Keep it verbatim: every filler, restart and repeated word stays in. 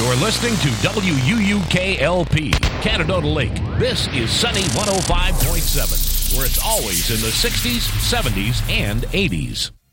You're listening to W U U K L P, Canandaigua Lake. This is Sunny one oh five point seven, where it's always in the sixties, seventies, and eighties.